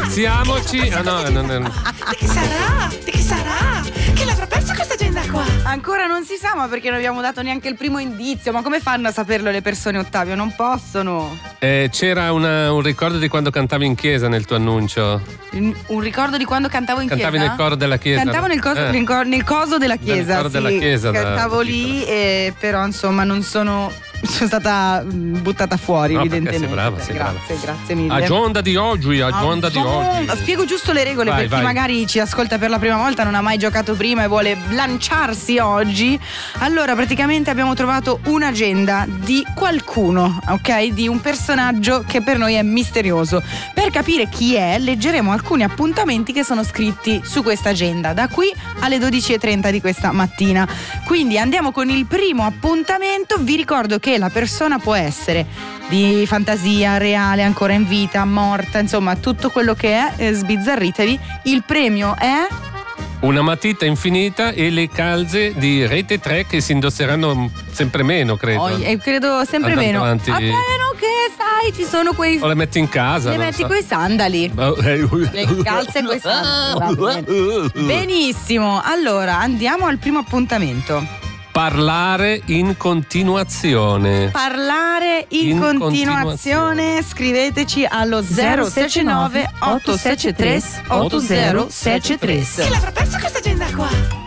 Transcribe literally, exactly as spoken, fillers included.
Alziamoci. Ah no, no, no. Di chi sarà? Di chi sarà? Chi l'avrà persa questa agenda qua? Ancora non si sa, ma perché non abbiamo dato neanche il primo indizio. Ma come fanno a saperlo le persone, Ottavio? Non possono. Eh, c'era una, un ricordo di quando cantavi in chiesa nel tuo annuncio. Un ricordo di quando cantavo in Cantavi chiesa? nel coro della chiesa. Cantavo nel coso, Eh. nel co- nel coso della chiesa. Nel coro sì. della chiesa, da- Cantavo da lì, e, però insomma non sono. Sono stata mh, buttata fuori, No, perché evidentemente. sei brava, sei brava. grazie, grazie mille. Agenda di oggi, agenda di oggi. Spiego giusto le regole Vai, per chi vai. magari ci ascolta per la prima volta, non ha mai giocato prima e vuole lanciarsi oggi. Allora, praticamente abbiamo trovato un'agenda di qualcuno, ok? Di un personaggio che per noi è misterioso. Per capire chi è, leggeremo alcuni appuntamenti che sono scritti su questa agenda da qui alle dodici e trenta di questa mattina. Quindi andiamo con il primo appuntamento. Vi ricordo che la persona può essere di fantasia, reale, ancora in vita, morta, insomma tutto quello che è, eh, sbizzarritevi. Il premio è Una matita infinita e le calze di Rete tre che si indosseranno sempre meno, credo. oh, eh, credo sempre Andando meno avanti. a meno che sai ci sono quei O le metti in casa. le non metti so. coi sandali, le calze coi sandali. Va bene. Benissimo, allora andiamo al primo appuntamento. Parlare in continuazione. Parlare in, In continuazione. Scriveteci allo zero sei nove otto sette tre otto zero sette tre. Chi l'avrà persa questa agenda qua?